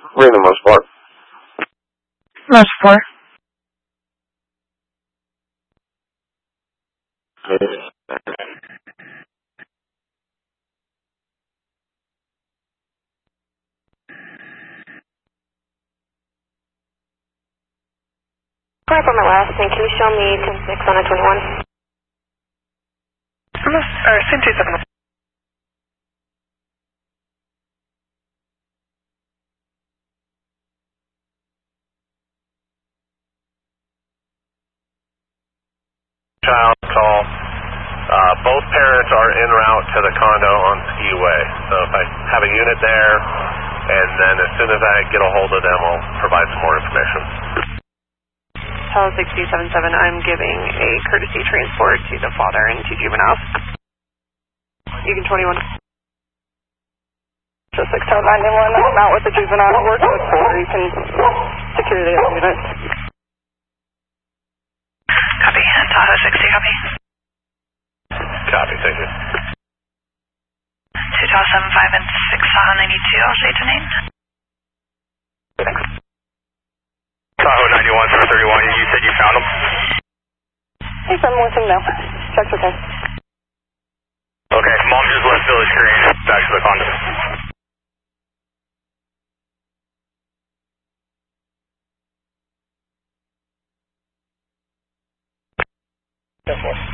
We're in the most part. Most 4. From my last thing, can you show me 10-6 on a 21? Same 2-7. Child call. Both parents are en route to the condo on Skiway. So if I have a unit there, and then as soon as I get a hold of them, I'll provide some more information. Child 6277, I'm giving a courtesy transport to the father and 2 juveniles. You can 21. So 6 Child 911, I'm out with the juvenile, working with 4. You can secure the other units. Copy. Tahoe 60, copy. Copy, thank you. 2 Tahoe 75 and 6 Tahoe 92, I'll say to name. Tahoe 91 for 31, you said you found them? Hey, son, one thing now. Check's okay. Okay, mom just left Village Green, back to the condo. Yes,